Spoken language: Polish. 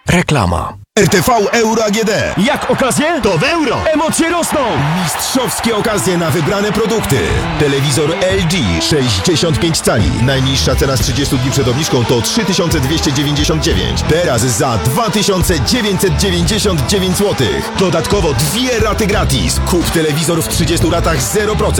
Reklama. RTV Euro AGD. Jak okazje? To w euro! Emocje rosną! Mistrzowskie okazje na wybrane produkty. Telewizor LG 65 cali. Najniższa cena z 30 dni przed obniżką to 3299. Teraz za 2999 zł. Dodatkowo 2 raty gratis. Kup telewizor w 30 ratach 0%.